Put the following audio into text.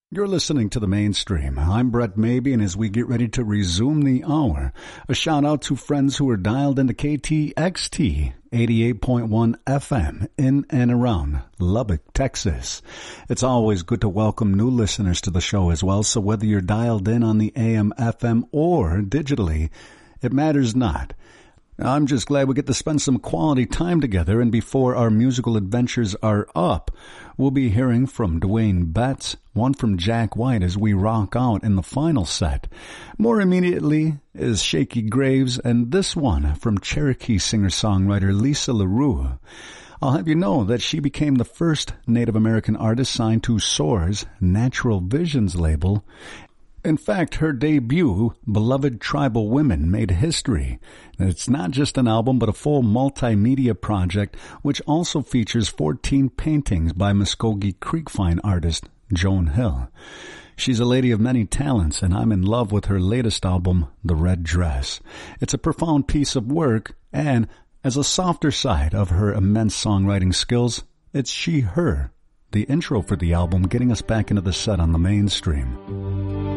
You're listening to The Mainstream. I'm Brett Mabey, and as we get ready to resume the hour, a shout out to friends who are dialed into KTXT 88.1 FM in and around Lubbock, Texas. It's always good to welcome new listeners to the show as well, so whether you're dialed in on the AM, FM, or digitally, it matters not. I'm just glad we get to spend some quality time together, and before our musical adventures are up, we'll be hearing from Dwayne Betts, one from Jack White as we rock out in the final set. More immediately is Shaky Graves, and this one from Cherokee singer-songwriter Lisa LaRue. I'll have you know that she became the first Native American artist signed to Soar's Natural Visions label. In fact, her debut, Beloved Tribal Women, made history. It's not just an album, but a full multimedia project, which also features 14 paintings by Muskogee Creek fine artist Joan Hill. She's a lady of many talents, and I'm in love with her latest album, The Red Dress. It's a profound piece of work, and as a softer side of her immense songwriting skills, it's She, Her, the intro for the album, getting us back into the set on The Mainstream.